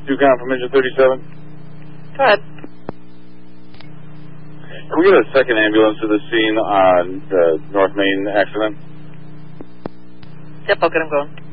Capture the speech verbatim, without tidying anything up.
Ducon from Engine thirty-seven. Go ahead. Can we get a second ambulance to the scene on the North Main accident? Yep, I'll get him going.